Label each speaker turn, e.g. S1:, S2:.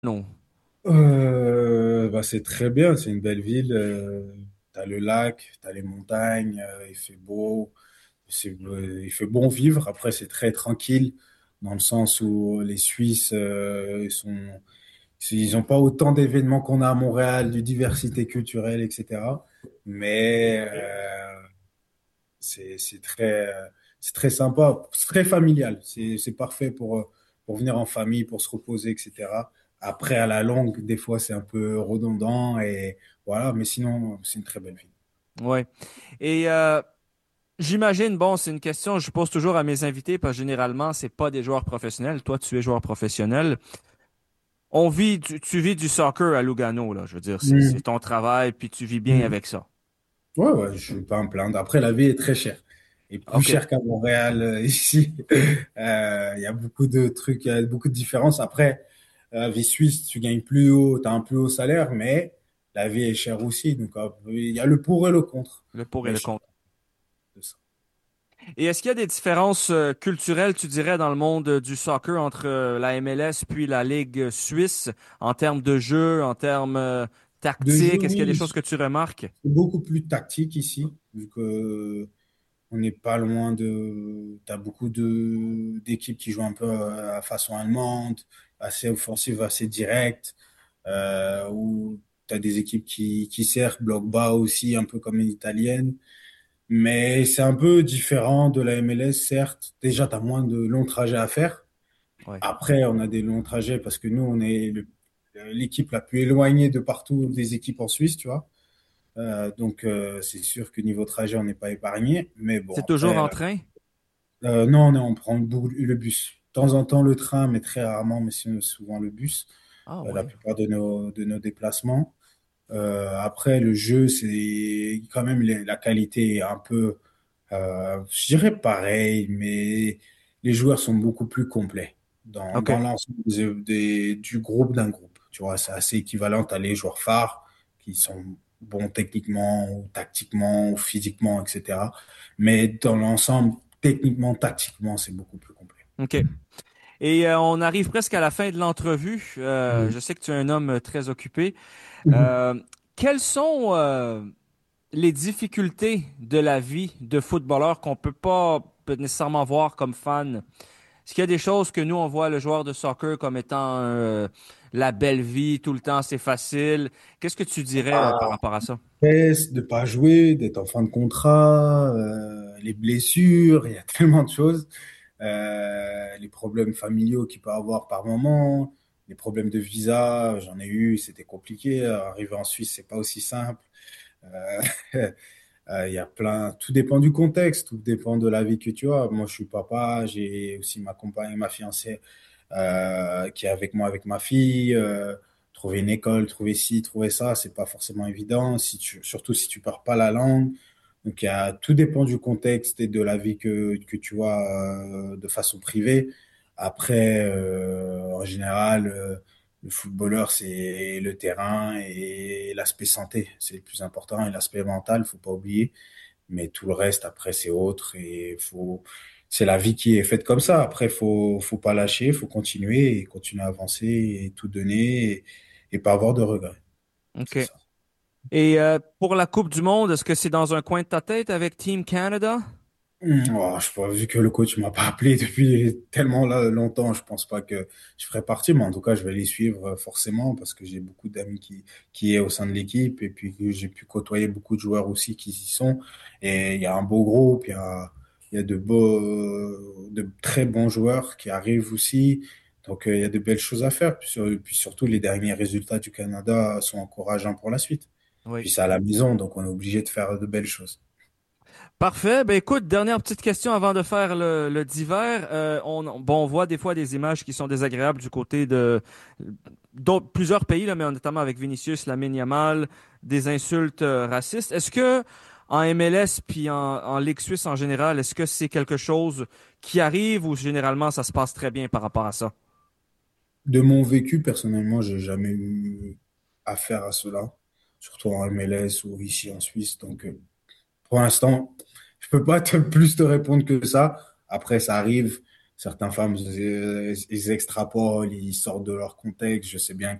S1: Non.
S2: Bah, c'est très bien, c'est une belle ville. T'as le lac, t'as les montagnes, il fait beau, il fait bon vivre. Après, c'est très tranquille dans le sens où les Suisses, ils ont pas autant d'événements qu'on a à Montréal, de diversité culturelle, etc. Mais c'est très sympa, c'est très familial. C'est parfait pour venir en famille, pour se reposer, etc. Après, à la longue, des fois, c'est un peu redondant et voilà. Mais sinon, c'est une très belle ville.
S1: Ouais. Et j'imagine, bon, c'est une question que je pose toujours à mes invités parce que généralement, c'est pas des joueurs professionnels. Toi, tu es joueur professionnel. Tu vis du soccer à Lugano, là. Je veux dire, c'est
S2: Mm.
S1: ton travail, puis tu vis bien
S2: Mm.
S1: avec ça.
S2: Ouais, ouais, je vais pas me plaindre. Après, la vie est très chère. Et plus
S1: OK.
S2: cher qu'à Montréal, ici. Il y a beaucoup de trucs, il y a beaucoup de différences. Après, la vie suisse, tu gagnes plus haut, tu as un plus haut salaire, mais la vie est chère aussi. Donc, il y a le pour et le contre.
S1: Le pour et
S2: Mais
S1: le
S2: je suis
S1: contre.
S2: de ça.
S1: Et est-ce qu'il y a des différences culturelles, tu dirais, dans le monde du soccer entre la MLS puis la Ligue suisse en termes de jeu, en termes
S2: De jeu,
S1: tactiques? Est-ce qu'il y a des
S2: oui,
S1: choses que tu remarques?
S2: c'est beaucoup plus tactique ici, vu que on n'est pas loin de. T'as beaucoup d'équipes qui jouent un peu à façon allemande, assez offensive, assez directe, ou t'as des équipes qui serrent, bloc bas aussi, un peu comme une italienne. Mais c'est un peu différent de la MLS, certes. Déjà, t'as moins de longs trajets à faire.
S1: Ouais.
S2: Après, on a des longs trajets parce que nous, on est l'équipe la plus éloignée de partout des équipes en Suisse, tu vois. Donc, c'est sûr que niveau trajet, on n'est pas épargné. Mais bon,
S1: C'est toujours
S2: après,
S1: en train?
S2: non, non, on prend le bus. De temps en temps, le train, mais très rarement, mais c'est souvent le bus,
S1: Ah
S2: la
S1: ouais.
S2: plupart de nos déplacements. Après, le jeu, c'est quand même la qualité est un peu, je dirais pareil, mais les joueurs sont beaucoup plus complets dans
S1: OK.
S2: l'ensemble du groupe d'un groupe. Tu vois, c'est assez équivalent à les joueurs phares qui sont bons techniquement, ou tactiquement, ou physiquement, etc. Mais dans l'ensemble, techniquement, tactiquement, c'est beaucoup plus complet.
S1: OK. Et on arrive presque à la fin de l'entrevue.
S2: Mhm.
S1: Je sais que tu es un homme très occupé.
S2: Mhm.
S1: Euh, Quelles sont les difficultés de la vie de footballeur qu'on peut pas peut nécessairement voir comme fan? Est-ce qu'il y a des choses que nous, on voit le joueur de soccer comme étant la belle vie, tout le temps, c'est facile? Qu'est-ce que tu dirais par rapport à ça?
S2: Stress, de pas jouer, d'être en fin de contrat, les blessures, il y a tellement de choses. Les problèmes familiaux qu'il peut avoir par moment, les problèmes de visa, j'en ai eu, c'était compliqué. Arriver en Suisse, c'est pas aussi simple. Euh, il y a plein, tout dépend du contexte, tout dépend de la vie que tu as. Moi, je suis papa, j'ai aussi ma compagne, ma fiancée qui est avec moi, avec ma fille. Trouver une école, trouver ci, trouver ça, c'est pas forcément évident, surtout si tu parles pas la langue. Donc, tout dépend du contexte et de la vie que tu as de façon privée. Après, en général, le footballeur, c'est le terrain et l'aspect santé, c'est le plus important, et l'aspect mental, faut pas oublier. Mais tout le reste, après, c'est autre et c'est la vie qui est faite comme ça. Après, faut pas lâcher, faut continuer et continuer à avancer et tout donner et pas avoir de regrets.
S1: OK.
S2: C'est ça.
S1: Et pour la Coupe du Monde, est-ce que c'est dans un coin de ta tête avec Team Canada?
S2: Oh, je sais pas, vu que le coach m'a pas appelé depuis tellement longtemps, je pense pas que je ferai partie, mais en tout cas, je vais les suivre forcément parce que j'ai beaucoup d'amis qui est au sein de l'équipe et puis que j'ai pu côtoyer beaucoup de joueurs aussi qui y sont. Et il y a un beau groupe, il y a de très bons joueurs qui arrivent aussi. Donc, il y a de belles choses à faire. Puis surtout, les derniers résultats du Canada sont encourageants pour la suite.
S1: Oui.
S2: Puis c'est à la maison, donc on est obligé de faire de belles choses.
S1: Parfait. Ben écoute, dernière petite question avant de faire le divers. On voit des fois des images qui sont désagréables du côté de plusieurs pays, là, mais notamment avec Vinicius, Lamine Yamal, des insultes racistes. Est-ce que en MLS puis en Ligue suisse en général, est-ce que c'est quelque chose qui arrive ou généralement ça se passe très bien par rapport à ça?
S2: De mon vécu, personnellement, j'ai jamais eu affaire à cela, surtout en MLS ou ici en Suisse. Donc, pour l'instant, je peux pas plus te répondre que ça. Après, ça arrive, certaines femmes, ils extrapolent, ils sortent de leur contexte. Je sais bien